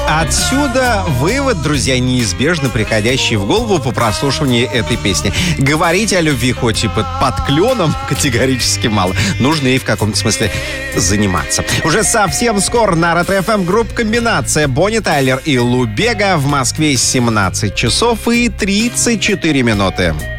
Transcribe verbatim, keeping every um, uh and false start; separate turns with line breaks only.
Отсюда вывод, друзья, неизбежно приходящий в голову по прослушиванию этой песни. Говорить о любви хоть и под, под кленом категорически мало. Нужно ей в каком-то смысле заниматься. Уже совсем скоро на Ретро-эф эм группа «Комбинация», Бонни Тайлер и Лу Бега. В Москве семнадцать часов и тридцать четыре минуты.